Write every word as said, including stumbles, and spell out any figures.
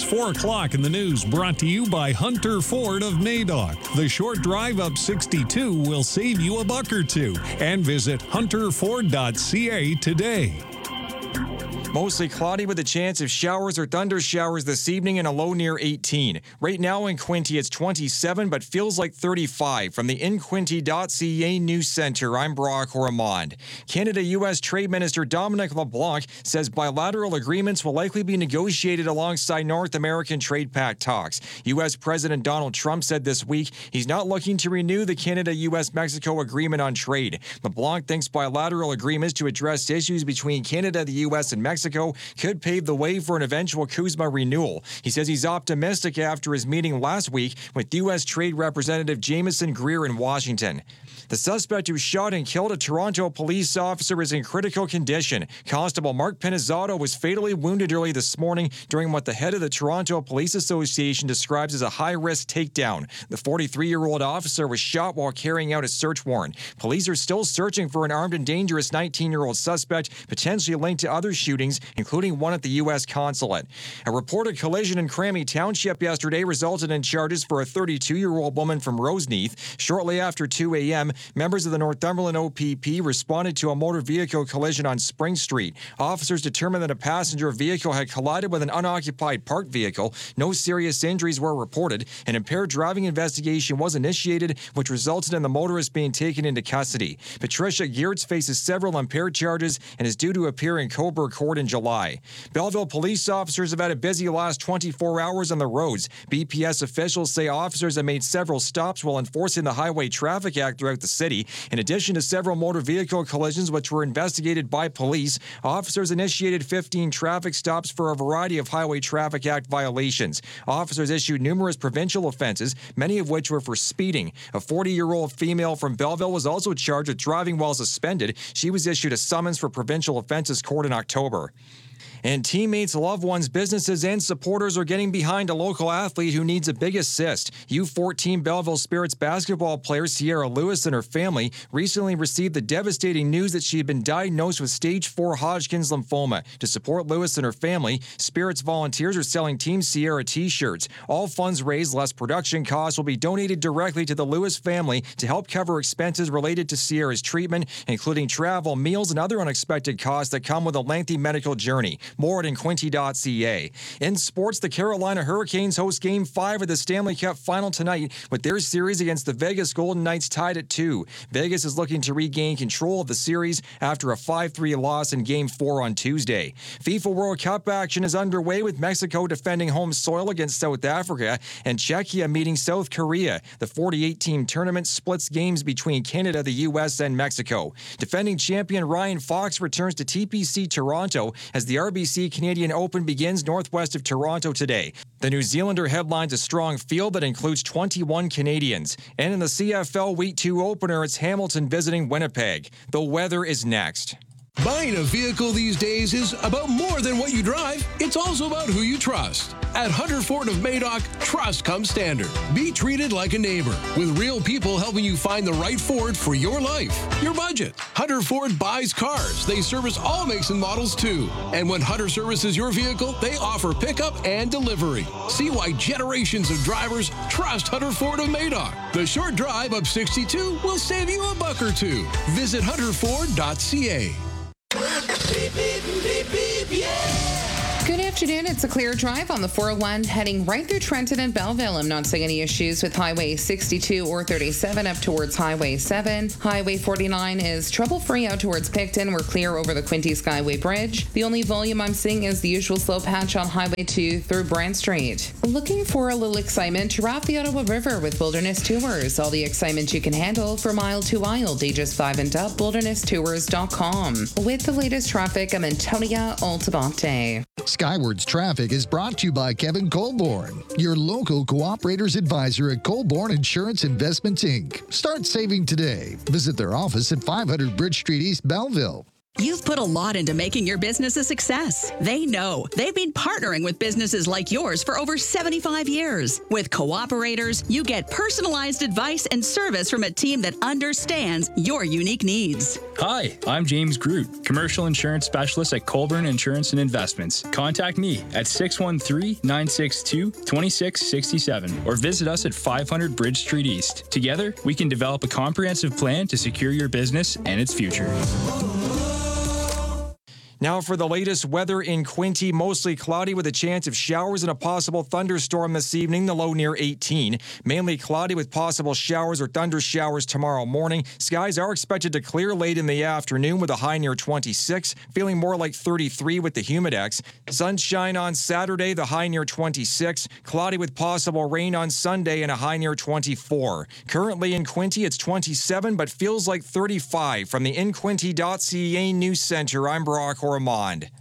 four o'clock in the news, brought to you by Hunter Ford of Madoc. The short drive up sixty-two will save you a buck or two. And visit hunter ford dot c a today. Mostly cloudy with a chance of showers or thunder showers this evening and a low near eighteen. Right now in Quinte, it's twenty-seven, but feels like thirty-five. From the in quinte dot c a News Center, I'm Brock Ormond. Canada-U S Trade Minister Dominic LeBlanc says bilateral agreements will likely be negotiated alongside North American Trade Pact talks. U S President Donald Trump said this week he's not looking to renew the Canada-U S Mexico agreement on trade. LeBlanc thinks bilateral agreements to address issues between Canada, the U S, and Mexico Mexico could pave the way for an eventual CUSMA renewal. He says he's optimistic after his meeting last week with U S Trade Representative Jameson Greer in Washington. The suspect who shot and killed a Toronto police officer is in critical condition. Constable Mark Pinizzato was fatally wounded early this morning during what the head of the Toronto Police Association describes as a high-risk takedown. The forty-three-year-old officer was shot while carrying out a search warrant. Police are still searching for an armed and dangerous nineteen-year-old suspect, potentially linked to other shootings, including one at the U S consulate. A reported collision in Crammy Township yesterday resulted in charges for a thirty-two-year-old woman from Roseneath. Shortly after two a.m., members of the Northumberland O P P responded to a motor vehicle collision on Spring Street. Officers determined that a passenger vehicle had collided with an unoccupied parked vehicle. No serious injuries were reported. An impaired driving investigation was initiated, which resulted in the motorist being taken into custody. Patricia Geertz faces several impaired charges and is due to appear in Cobourg Court in July. Belleville police officers have had a busy last twenty-four hours on the roads. B P S officials say officers have made several stops while enforcing the Highway Traffic Act throughout the city. In addition to several motor vehicle collisions which were investigated by police, officers initiated fifteen traffic stops for a variety of Highway Traffic Act violations. Officers issued numerous provincial offenses, many of which were for speeding. A forty-year-old female from Belleville was also charged with driving while suspended. She was issued a summons for provincial offenses court in October. And teammates, loved ones, businesses, and supporters are getting behind a local athlete who needs a big assist. U fourteen Belleville Spirits basketball player Sierra Lewis and her family recently received the devastating news that she had been diagnosed with stage four Hodgkin's lymphoma. To support Lewis and her family, Spirits volunteers are selling Team Sierra t-shirts. All funds raised, less production costs, will be donated directly to the Lewis family to help cover expenses related to Sierra's treatment, including travel, meals, and other unexpected costs that come with a lengthy medical journey. More at in quinte dot c a. In sports, the Carolina Hurricanes host Game five of the Stanley Cup Final tonight with their series against the Vegas Golden Knights tied at two. Vegas is looking to regain control of the series after a five three loss in Game four on Tuesday. FIFA World Cup action is underway with Mexico defending home soil against South Africa and Czechia meeting South Korea. The forty-eight team tournament splits games between Canada, the U S, and Mexico. Defending champion Ryan Fox returns to T P C Toronto as the R B C Canadian Open begins northwest of Toronto today. The New Zealander headlines a strong field that includes twenty-one Canadians. And in the C F L Week two opener, it's Hamilton visiting Winnipeg. The weather is next. Buying a vehicle these days is about more than what you drive. It's also about who you trust. At Hunter Ford of Madoc, trust comes standard. Be treated like a neighbor, with real people helping you find the right Ford for your life, your budget. Hunter Ford buys cars. They service all makes and models too. And when Hunter services your vehicle, they offer pickup and delivery. See why generations of drivers trust Hunter Ford of Madoc. The short drive up sixty-two will save you a buck or two. Visit hunter ford dot c a. Beep, beep, beep, beep, yeah. Good afternoon. It's a clear drive on the four oh one heading right through Trenton and Belleville. I'm not seeing any issues with Highway sixty-two or thirty-seven up towards Highway seven. Highway forty-nine is trouble-free out towards Picton. We're clear over the Quinte Skyway Bridge. The only volume I'm seeing is the usual slow patch on Highway two through Brant Street. Looking for a little excitement? Raft the Ottawa River with Wilderness Tours. All the excitement you can handle for mile to wild, ages five and up, wilderness tours dot com. With the latest traffic, I'm Antonia Altabate. Skywards Traffic is brought to you by Kevin Colborne, your local cooperators advisor at Colborne Insurance Investments, Incorporated. Start saving today. Visit their office at five hundred Bridge Street, East Belleville. You've put a lot into making your business a success. They know. They've been partnering with businesses like yours for over seventy-five years. With Cooperators, you get personalized advice and service from a team that understands your unique needs. Hi, I'm James Groot, Commercial Insurance Specialist at Colburn Insurance and Investments. Contact me at six one three, nine six two, two six six seven or visit us at five hundred Bridge Street East. Together, we can develop a comprehensive plan to secure your business and its future. Now for the latest weather in Quinte, mostly cloudy with a chance of showers and a possible thunderstorm this evening, the low near eighteen. Mainly cloudy with possible showers or thunder showers tomorrow morning. Skies are expected to clear late in the afternoon with a high near twenty-six, feeling more like thirty-three with the humidex. Sunshine on Saturday, the high near twenty-six. Cloudy with possible rain on Sunday and a high near twenty-four. Currently in Quinte, it's twenty-seven, but feels like thirty-five. From the in quinte dot c a News Center, I'm Brock Ormond.